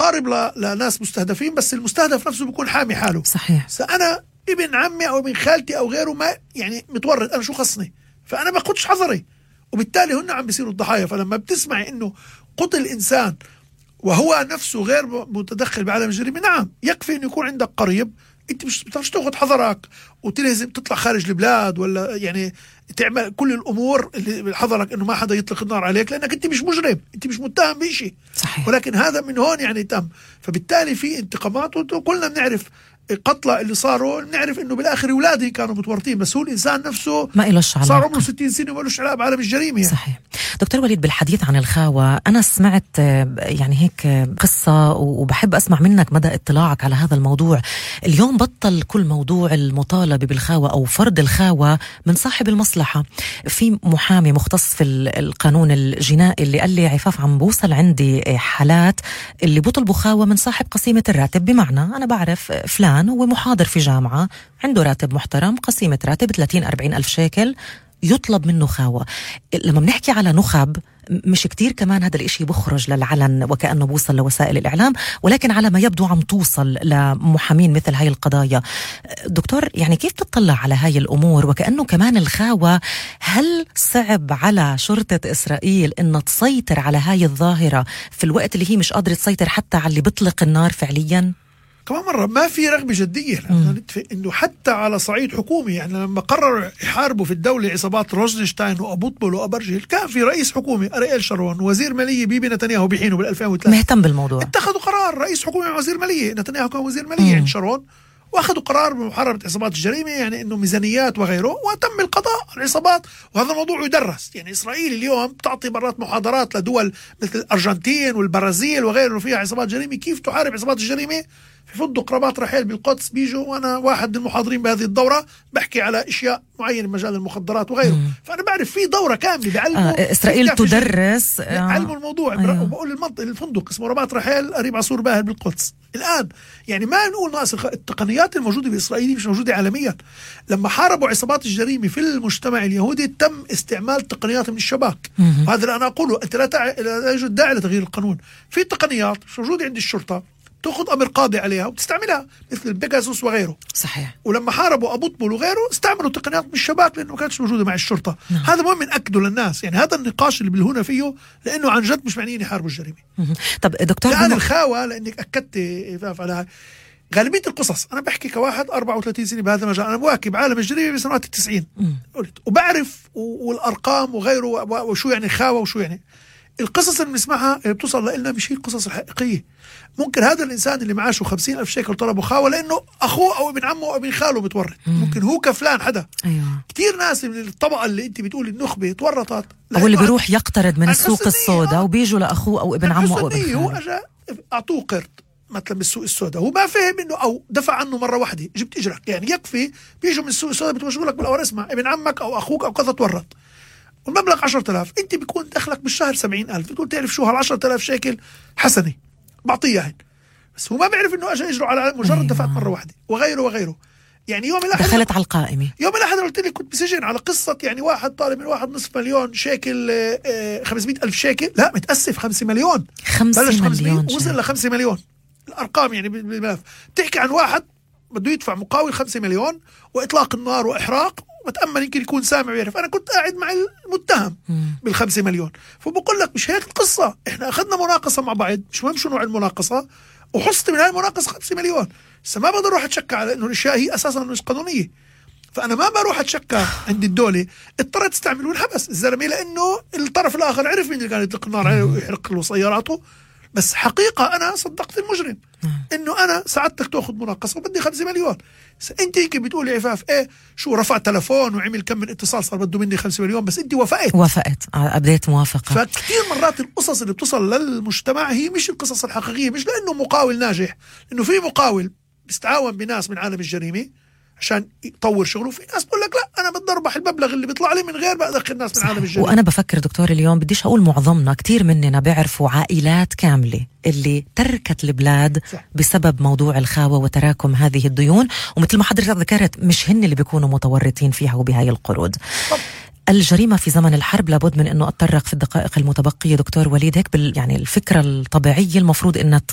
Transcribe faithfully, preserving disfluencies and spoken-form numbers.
مقارب ل... لناس مستهدفين، بس المستهدف نفسه بيكون حامي حاله. صحيح. فأنا ابن عمي أو ابن خالتي أو غيره ما يعني متورط، أنا شو خصني؟ فأنا ما باخدش حذري، وبالتالي هن عم بيصيروا الضحايا. فلما بتسمعي إنه قتل إنسان وهو نفسه غير متدخل بعالم الجريمة، نعم يكفي إنه يكون عندك قريب انت مش بتعرفش تاخذ حذرك وتلزم تطلع خارج البلاد، ولا يعني تعمل كل الامور اللي حذرك انه ما حدا يطلق النار عليك، لانك انت مش مجرم، انت مش متهم بشيء. صحيح. ولكن هذا من هون يعني تم، فبالتالي في انتقامات. وكلنا بنعرف قتلى اللي صاروا، بنعرف انه بالاخر اولادي كانوا متورطين، بس هو الانسان نفسه ما إلوش علاقة، صار عمره ستين سنه وما لهش علاقه بعالم الجريمه يعني. صحيح. دكتور وليد، بالحديث عن الخاوة أنا سمعت يعني هيك قصة وبحب أسمع منك مدى اطلاعك على هذا الموضوع. اليوم بطل كل موضوع المطالبة بالخاوة أو فرض الخاوة من صاحب المصلحة. في محامي مختص في القانون الجنائي اللي قال لي عفاف عم بوصل عندي حالات اللي بطلبوا خاوة من صاحب قسيمة الراتب، بمعنى أنا بعرف فلان هو محاضر في جامعة عنده راتب محترم، قسيمة راتب ثلاثين أربعين ألف شيكل، يطلب منه خاوة. لما بنحكي على نخب مش كتير كمان هذا الاشي بخرج للعلن وكأنه بوصل لوسائل الإعلام، ولكن على ما يبدو عم توصل لمحامين مثل هاي القضايا. دكتور، يعني كيف تطلع على هاي الأمور؟ وكأنه كمان الخاوة، هل صعب على شرطة إسرائيل إن تسيطر على هاي الظاهرة في الوقت اللي هي مش قادرة تسيطر حتى على اللي بيطلق النار فعليا؟ كمان مرة ما في رغبة جدية، إنه حتى على صعيد حكومي. يعني لما قرروا يحاربوا في الدولة عصابات روزنشتاين وأبوطبل وأبرجيل، كان في رئيس حكومي أرييل شارون، وزير مالية بيبي نتنياهو بحينه بالألفين وثلاثة مهتم بالموضوع، اتخذوا قرار. رئيس حكومي وزير مالية، نتنياهو كان وزير مالية عند شارون، واخذوا قرار بمحاربة عصابات الجريمة، يعني انه ميزانيات وغيره، وتم القضاء على العصابات. وهذا الموضوع يدرس. يعني اسرائيل اليوم بتعطي مرات محاضرات لدول مثل الارجنتين والبرازيل وغيره فيها عصابات جريمة، كيف تحارب عصابات الجريمة. في فندق رباط رحيل بالقدس بيجوا، وانا واحد من المحاضرين بهذه الدورة بحكي على اشياء معينة بمجال المخدرات وغيره. مم. فانا بعرف في دورة كاملة بعلموا آه اسرائيل تدرس آه علموا الموضوع. أيوه. وبقول المنطقة الفندق اسمه رباط رحيل قريب عصور باهر بالقدس الان. يعني ما نقول ناقص التقنيات الموجودة بإسرائيل مش موجودة عالميا. لما حاربوا عصابات الجريمة في المجتمع اليهودي تم استعمال تقنيات من الشباك. وهذا اللي انا اقوله، انت لا, تع... لا يوجد داعي لتغيير القانون. في تقنيات مش موجودة عند الشرطة تأخذ أمر قاضي عليها وتستعملها مثل البيجاسوس وغيره. صحيح. ولما حاربوا أبوطبل وغيره استعملوا تقنيات من الشباك لأنه ما كانتش موجودة مع الشرطة. نعم. هذا مهم نأكده للناس. يعني هذا النقاش اللي بالهنا فيه، لأنه عن جد مش معنيين يحاربوا الجريمة. طب دكتور، يعني بم... الخاوة، لأنك أكدت على غالبية القصص. أنا بحكي كواحد أربعة وثلاثين سنة بهذا المجال، أنا بواكب عالم الجريمة بسنوات التسعين، وبعرف والأرقام وغيره وشو يعني خاوة وشو يعني. القصص اللي بنسمعها اللي بتوصل لنا مش هي القصص الحقيقية. ممكن هذا الإنسان اللي معاشه خمسين ألف شيكل طلبوا خاوة لأنه أخوه أو ابن عمه أو ابن خاله متورط. ممكن هو كفلان حدا. أيوة. كتير ناس من الطبقة اللي أنت بتقول النخبة تورطت، أو اللي بيروح يقترض من السوق السوداء وبيجوا لأخوه أو ابن عمه أو ابن خاله. هو أجا أعطوه قرض مثلا بالسوق السوداء، هو ما فهم إنه أو دفع عنه مرة واحدة جبت إجرك. يعني يكفي بيجوا من السوق السوداء بتوجهوا لك بالأول اسمع ابن عمك أو أخوك أو كذا تورط، والمبلغ عشرة آلاف، أنت بيكون دخلك بالشهر سبعين ألف، بتقول تعرف شو هالعشرة آلاف شيكل حسنة بعطيها. بس هو ما بيعرف إنه أجا إجره على مجرد أيوة. دفعت مرة واحدة وغيره وغيره. يعني يوم الأحد دخلت على القائمة. يوم الأحد قلت لي كنت بسجن على قصة يعني واحد طالب من واحد نصف مليون شيكل، خمسمائة ألف شيكل، لا متأسف خمسة مليون، خمسة مليون وصل لخمسة مليون. الأرقام يعني بالملف بتحكي عن واحد بده يدفع مقاول خمسة مليون وإطلاق النار وإحراق، وتأمل يمكن يكون سامع ويعرف. أنا كنت قاعد مع المتهم بالخمسة مليون. فبقول لك مش هيك القصة. إحنا أخذنا مناقصة مع بعض، مش مهم شو نوع المناقصة، وحصت من هاي المناقصة خمسة مليون. بس ما بقدر أروح أتشكى على إنه الأشياء هي أساسا مش قانونية. فأنا ما بروح أتشكى عند الدولة، اضطريت استعمل والحبس الزلمة، لأنه الطرف الآخر عرف مين اللي كان يطلق النار عليه ويحرق له سياراته. بس حقيقة أنا صدقت المجرم إنه أنا ساعدتك تأخذ مناقصة وبدي خمسة مليون. أنت يمكن بتقولي عفاف إيه شو رفع تلفون وعمل كم من اتصال صار بده مني خمسة مليون، بس أنت وافقت وافقت أبديت موافقة. فكتير مرات القصص اللي بتصل للمجتمع هي مش القصص الحقيقية، مش لأنه مقاول ناجح، لأنه في مقاول بيستعاون بناس من عالم الجريمة عشان يطور شغله. في ناس بقول لك لا أنا بدي أربح المبلغ اللي بيطلع لي من غير ما أدخل ناس من عالم الجريمة. وأنا بفكر دكتور اليوم بديش أقول معظمنا، كتير مننا بيعرفوا عائلات كاملة اللي تركت البلاد صح. بسبب موضوع الخاوة وتراكم هذه الديون، ومثل ما حضرتك ذكرت مش هن اللي بيكونوا متورطين فيها وبهاي القروض. طب. الجريمة في زمن الحرب لابد من أنه أتطرق في الدقائق المتبقية دكتور وليد هيك بال يعني الفكرة الطبيعية المفروض أنها